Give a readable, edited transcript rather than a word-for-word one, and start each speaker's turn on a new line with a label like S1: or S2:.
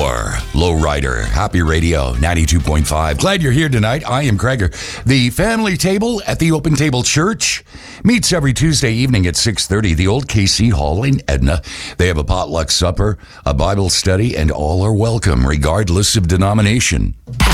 S1: more Lowrider, Happy Radio 92.5. Glad you're here tonight. I am Kreger. The family table at the Open Table Church meets every Tuesday evening at 6:30, the old KC Hall in Edna. They have a potluck supper, a Bible study, and all are welcome, regardless of denomination.